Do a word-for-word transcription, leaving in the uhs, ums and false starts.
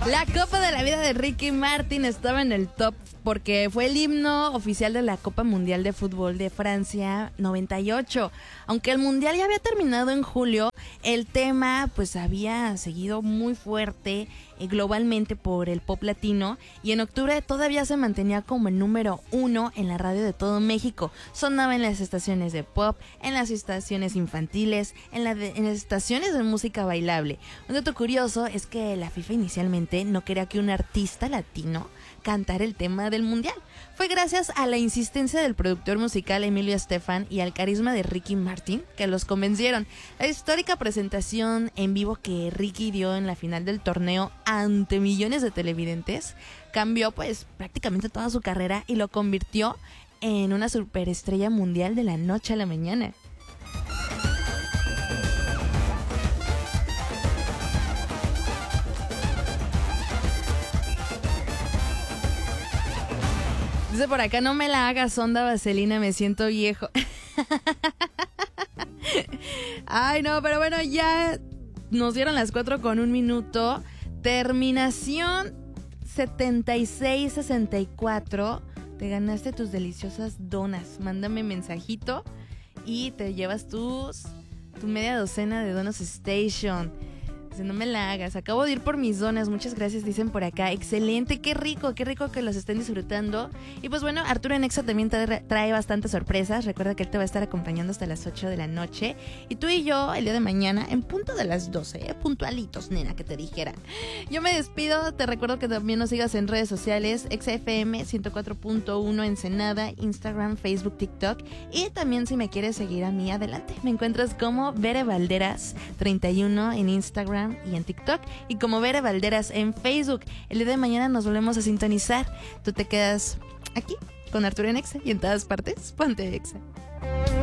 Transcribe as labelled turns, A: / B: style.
A: La Copa de la Vida de Ricky Martin estaba en el top porque fue el himno oficial de la Copa Mundial de Fútbol de Francia noventa y ocho. Aunque el Mundial ya había terminado en julio, el tema pues había seguido muy fuerte eh, globalmente por el pop latino, y en octubre todavía se mantenía como el número uno en la radio de todo México. Sonaba en las estaciones de pop, en las estaciones infantiles, en, la de, en las estaciones de música bailable. Un dato curioso es que la FIFA inicialmente no quería que un artista latino cantara el tema del Mundial. Fue gracias a la insistencia del productor musical Emilio Estefan y al carisma de Ricky Martin que los convencieron. La histórica presentación en vivo que Ricky dio en la final del torneo ante millones de televidentes cambió pues prácticamente toda su carrera y lo convirtió en una superestrella mundial de la noche a la mañana. Dice por acá, no me la hagas onda, vaselina, me siento viejo. Ay, no, pero bueno, ya nos dieron las cuatro con un minuto. Terminación setenta y seis sesenta y cuatro. Te ganaste tus deliciosas donas. Mándame mensajito y te llevas tus tu media docena de Donas Station. No me la hagas, acabo de ir por mis donas, muchas gracias, dicen por acá. Excelente, qué rico, qué rico que los estén disfrutando. Y pues bueno, Arturo en Exa también trae bastantes sorpresas. Recuerda que él te va a estar acompañando hasta las ocho de la noche. Y tú y yo el día de mañana en punto de las doce, ¿eh? Puntualitos, nena, que te dijera. Yo me despido, te recuerdo que también nos sigas en redes sociales, Exa F M ciento cuatro punto uno Ensenada, Instagram, Facebook, TikTok. Y también si me quieres seguir a mí, adelante, me encuentras como Bere Valderas treinta y uno en Instagram y en TikTok, y como Bere Valderas en Facebook. El día de mañana nos volvemos a sintonizar. Tú te quedas aquí con Arturo en Exa y en todas partes ponte Exa.